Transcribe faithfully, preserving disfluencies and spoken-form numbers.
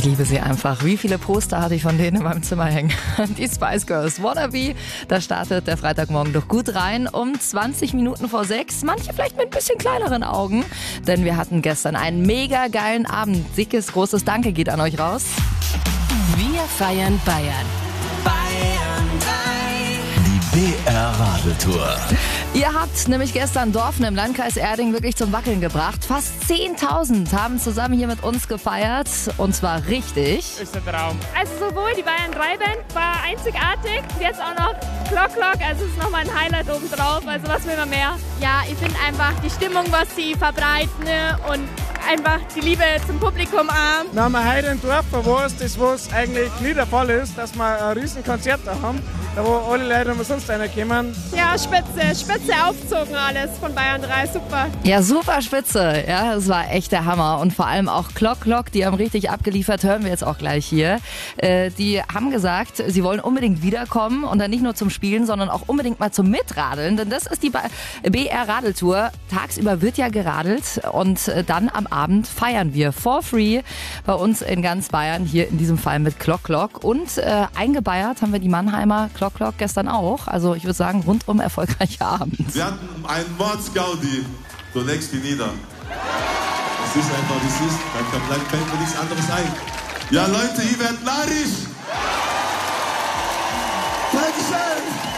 liebe sie einfach. Wie viele Poster hatte ich von denen in meinem Zimmer hängen? Die Spice Girls Wannabe. Da startet der Freitagmorgen doch gut rein um zwanzig Minuten vor sechs. Manche vielleicht mit ein bisschen kleineren Augen. Denn wir hatten gestern einen mega geilen Abend. Dickes, großes Danke geht an euch raus. Wir feiern Bayern. Bayern drei. Die B R-Radeltour. Ihr habt nämlich gestern Dorfen im Landkreis Erding wirklich zum Wackeln gebracht. Fast zehntausend haben zusammen hier mit uns gefeiert. Und zwar richtig. Ist der Traum. Also sowohl die Bayern drei Band war einzigartig, jetzt auch noch Clock Clock, also es ist nochmal ein Highlight obendrauf, also was will man mehr? Ja, ich finde einfach die Stimmung, was sie verbreiten und einfach die Liebe zum Publikum auch. Wir haben heute ein Dorf verwurst, das was eigentlich nie der Fall ist, dass wir ein riesen Konzert da haben, da wo alle Leute umsonst reinkommen. Ja, spitze, spitze aufzogen alles von Bayern drei, super. Ja, super spitze. Ja, das war echt der Hammer. Und vor allem auch Clock Clock, die haben richtig abgeliefert, hören wir jetzt auch gleich hier. Äh, die haben gesagt, sie wollen unbedingt wiederkommen und dann nicht nur zum Spielen, sondern auch unbedingt mal zum Mitradeln, denn das ist die B R-Radeltour. Tagsüber wird ja geradelt und dann am Abend feiern wir for free bei uns in ganz Bayern, hier in diesem Fall mit Clock Clock. Und äh, eingebeiert haben wir die Mannheimer Clock Clock gestern auch. Also ich würde sagen, rundum erfolgreicher Abend. Wir hatten einen Mordsgaudi, so legst du nieder. Das ist einfach, wie es ist. Da bleibt mir nichts anderes ein. Ja Leute, ihr werdet narrisch. Dankeschön.